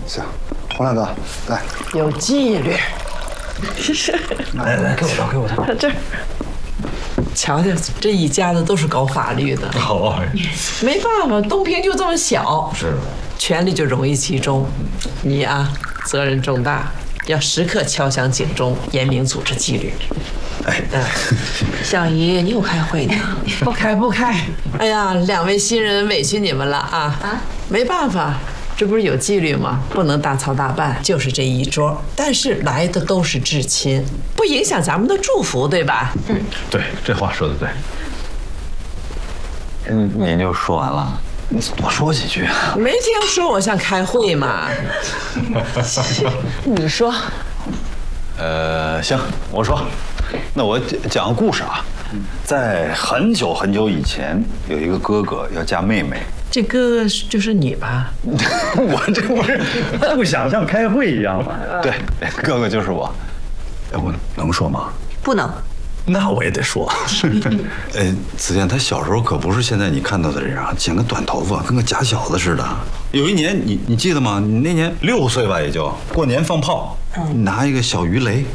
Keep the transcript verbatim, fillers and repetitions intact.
行，洪亮哥，来， 有纪律。 来来，给我照，给我照。 这儿，瞧瞧，这一家子都是搞法律的。 好， 没办法，东平就这么小， 是， 权力就容易集中。你啊，责任重大，要时刻敲响警钟，严明组织纪律。 哎， 小姨，你有开会呢？ 不开不开。哎呀，两位新人委屈你们了啊！啊，没办法。这不是有纪律吗？不能大操大办，就是这一桌。但是来的都是至亲，不影响咱们的祝福，对吧？ 嗯，对，这话说的对。 嗯，您就说完了？ 你多说几句啊！ 没听说我像开会吗？ 你说。 呃，行，我说，那我讲个故事啊。在很久很久以前，有一个哥哥要嫁妹妹。 这哥哥就是你吧？ 我这不是不想像开会一样吗？对，哥哥就是我。哎，我能说吗？ 不能。 那我也得说。呃，子健他小时候可不是现在你看到的这样，剪个短头发，跟个假小子似的。有一年，你你记得吗？你那年六岁吧，也就过年放炮，你拿一个小鱼雷